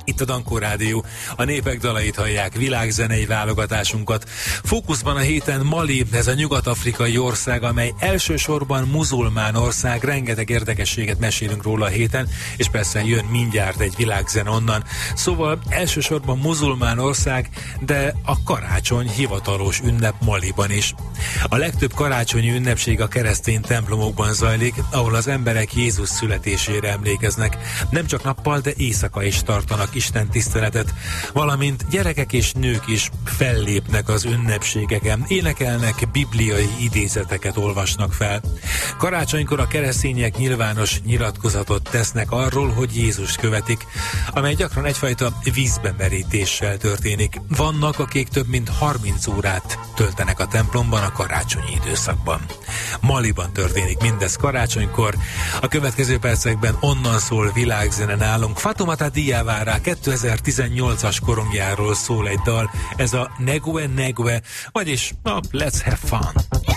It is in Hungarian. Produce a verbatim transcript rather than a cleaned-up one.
itt a Dankó Rádió. A népek dalait hallják, világzenei válogatásunkat. Fókuszban a héten Mali, ez a nyugat-afrikai ország, amely elsősorban muzulmán ország, rengeteg érdekességet mesélünk róla a héten, és persze jön mindjárt egy világzene onnan. Szóval elsősorban muzulmán ország, de a karácsony hivatalos ünnep Maliban is. A legtöbb karácsonyi ünnepség a keresztény templomokban zajlik, ahol az emberek Jézus születésére emlékeznek. Nem csak nappal, de éjszaka is tartanak Isten tiszteletet, valamint gyerekek és nők is fellépnek az ünnepségeken, énekelnek, bibliai idézeteket olvasnak fel. Karácsonykor a keresztények nyilvános nyilatkozatot tesznek arról, hogy Jézust követik, amely gyakran egyfajta vízbemerítéssel történik. Vannak, akik több mint harminc órát töltenek a templomban a karácsonyi időszakban. Maliban történik mindez karácsonykor. A következő percekben onnan szól világzene nálunk. Fatoumata Diawara kétezer-tizennyolcas korongjáról szól egy dal, ez a Negue Negue, vagyis a Let's Have Fun.